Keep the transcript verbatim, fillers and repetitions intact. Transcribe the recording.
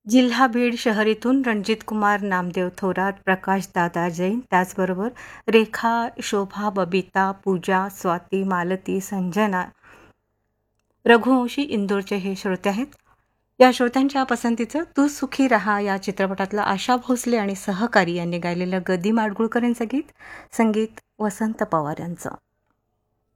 जिल्हा बीड शहर इथून रणजित कुमार नामदेव थोरात, प्रकाश दादा जैन, त्याचबरोबर रेखा, शोभा, बबिता, पूजा, स्वाती, मालती, संजना, रघुवंशी इंदोरचे हे श्रोते आहेत. या श्रोत्यांच्या पसंतीचं तू सुखी रहा या चित्रपटातलं आशा भोसले आणि सहकारी यांनी गायलेलं गदी माडगुळकर यांचं गीत, संगीत वसंत पवार यांचं.